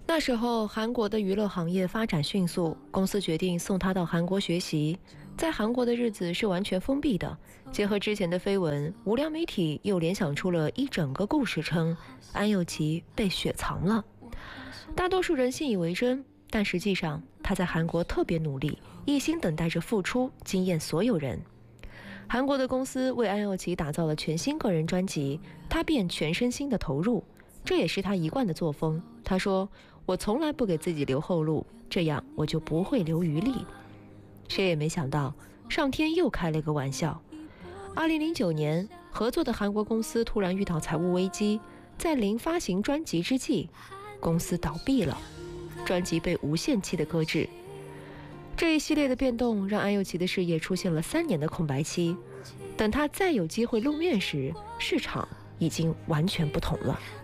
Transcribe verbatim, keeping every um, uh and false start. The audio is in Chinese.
那时候，韩国的娱乐行业发展迅速，公司决定送他到韩国学习。在韩国的日子是完全封闭的，结合之前的绯闻，无良媒体又联想出了一整个故事，称安又琪被雪藏了。大多数人信以为真，但实际上他在韩国特别努力，一心等待着复出，惊艳所有人。韩国的公司为安又琪打造了全新个人专辑，他便全身心的投入，这也是他一贯的作风。他说：“我从来不给自己留后路，这样我就不会留余力。”谁也没想到，上天又开了一个玩笑。二零零九年，合作的韩国公司突然遇到财务危机，在临发行专辑之际，公司倒闭了，专辑被无限期的搁置。这一系列的变动让安又琪的事业出现了三年的空白期。等他再有机会露面时，市场已经完全不同了。